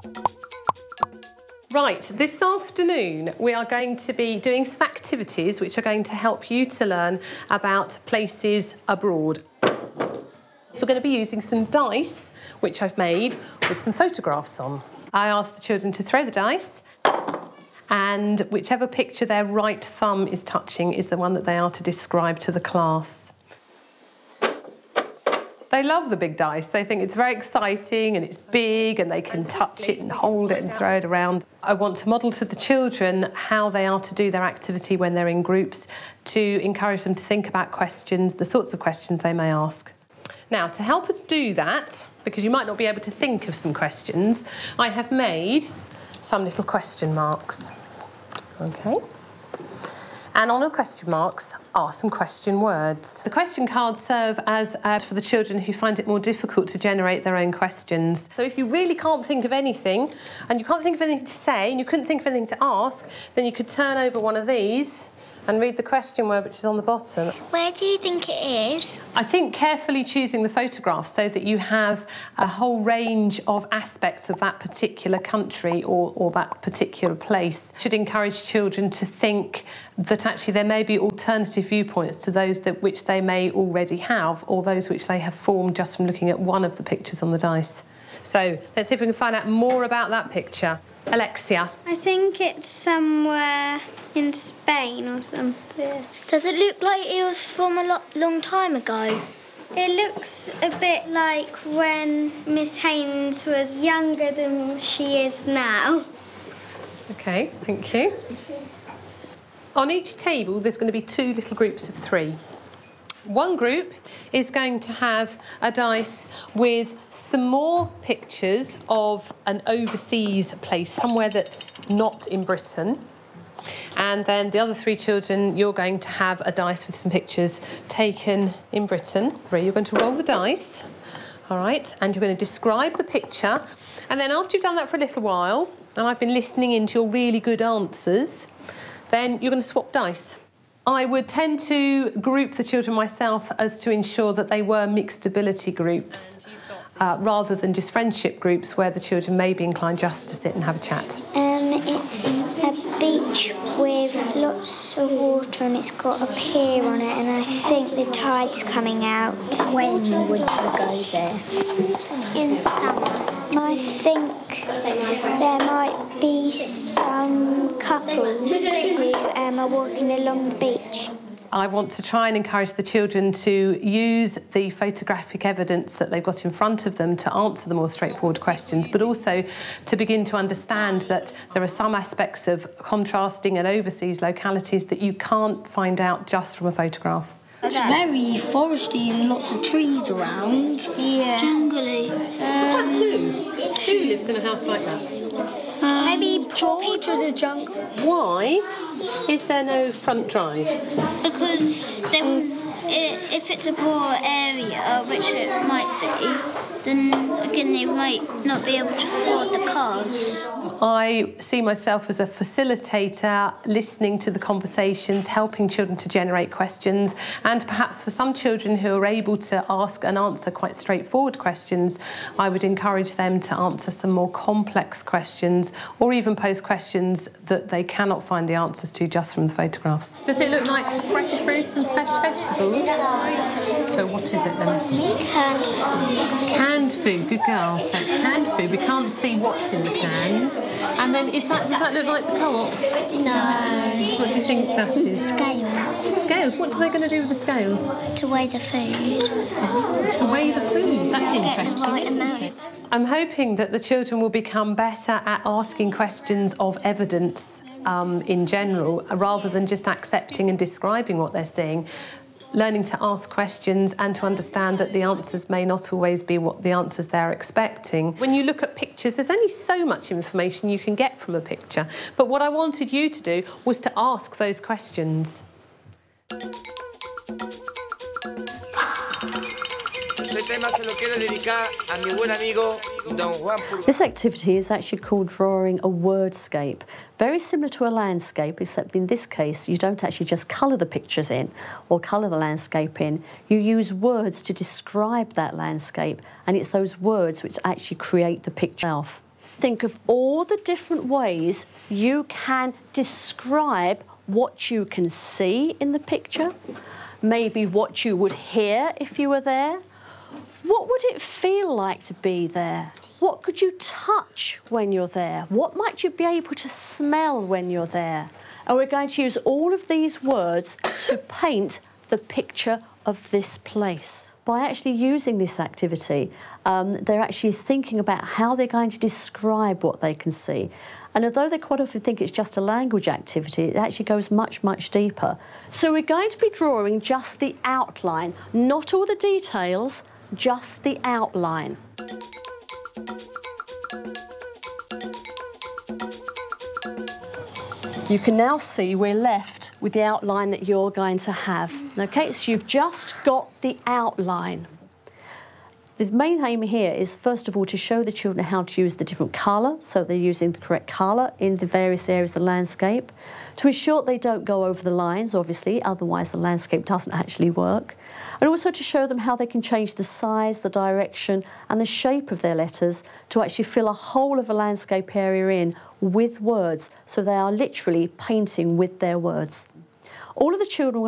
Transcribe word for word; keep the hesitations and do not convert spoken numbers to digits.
Right, this afternoon we are going to be doing some activities which are going to help you to learn about places abroad. We're going to be using some dice which I've made with some photographs on. I asked the children to throw the dice, and whichever picture their right thumb is touching is the one that they are to describe to the class. They love the big dice. They think it's very exciting and it's big and they can touch it and hold it and throw it around. I want to model to the children how they are to do their activity when they're in groups, to encourage them to think about questions, the sorts of questions they may ask. Now, to help us do that, because you might not be able to think of some questions, I have made some little question marks. Okay. And on the question marks are some question words. The question cards serve as uh, for the children who find it more difficult to generate their own questions. So if you really can't think of anything, and you can't think of anything to say, and you couldn't think of anything to ask, then you could turn over one of these and read the question word which is on the bottom. Where do you think it is? I think carefully choosing the photographs so that you have a whole range of aspects of that particular country or, or that particular place should encourage children to think that actually there may be alternative viewpoints to those that which they may already have, or those which they have formed just from looking at one of the pictures on the dice. So let's see if we can find out more about that picture. Alexia. I think it's somewhere in Spain or something. Does it look like it was from a lot, long time ago? It looks a bit like when Miss Haynes was younger than she is now. OK, thank you. On each table, there's going to be two little groups of three. One group is going to have a dice with some more pictures of an overseas place, somewhere that's not in Britain. And then the other three children, you're going to have a dice with some pictures taken in Britain. Three, you're going to roll the dice, all right, and you're going to describe the picture. And then after you've done that for a little while, and I've been listening into your really good answers, then you're going to swap dice. I would tend to group the children myself as to ensure that they were mixed ability groups, uh, rather than just friendship groups where the children may be inclined just to sit and have a chat. Um, it's a beach with lots of water and it's got a pier on it, and I think the tide's coming out. When would you go there? In summer. I think there might be some couples who um, are walking along the beach. I want to try and encourage the children to use the photographic evidence that they've got in front of them to answer the more straightforward questions, but also to begin to understand that there are some aspects of contrasting and overseas localities that you can't find out just from a photograph. It's very foresty and lots of trees around. Yeah. Jungly. Um, who? Who lives in a house like that? Um, Maybe poor George people. of the jungle. Why is there no front drive? Because they, if it's a poor area, which it might be, then again they might not be able to afford the cars. I see myself as a facilitator, listening to the conversations, helping children to generate questions, and perhaps for some children who are able to ask and answer quite straightforward questions, I would encourage them to answer some more complex questions, or even pose questions that they cannot find the answers to just from the photographs. Does it look like fresh fruits and fresh vegetables? So what is it then? Canned food. Canned food, good girl. So it's canned food. We can't see what's in the cans. And then is that, does that look like the co-op? No. What do you think that is? Scales. Scales? What are they going to do with the scales? To weigh the food. To weigh the food. That's interesting, isn't it? I'm hoping that the children will become better at asking questions of evidence um, in general, rather than just accepting and describing what they're seeing. Learning to ask questions and to understand that the answers may not always be what the answers they're expecting. When you look at pictures, there's only so much information you can get from a picture. But what I wanted you to do was to ask those questions. This activity is actually called drawing a wordscape. Very similar to a landscape, except in this case you don't actually just colour the pictures in or colour the landscape in. You use words to describe that landscape, and it's those words which actually create the picture itself. think of all the different ways you can describe what you can see in the picture, maybe what you would hear if you were there. What would it feel like to be there? What could you touch when you're there? What might you be able to smell when you're there? And we're going to use all of these words to paint the picture of this place. By actually using this activity, um, they're actually thinking about how they're going to describe what they can see. And although they quite often think it's just a language activity, it actually goes much, much deeper. So we're going to be drawing just the outline, not all the details, just the outline. You can now see we're left with the outline that you're going to have. Okay, so you've just got the outline. The main aim here is, first of all, to show the children how to use the different colour, so they're using the correct colour in the various areas of the landscape, to ensure they don't go over the lines, obviously, otherwise the landscape doesn't actually work, and also to show them how they can change the size, the direction and the shape of their letters to actually fill a whole of a landscape area in with words, so they are literally painting with their words. All of the children will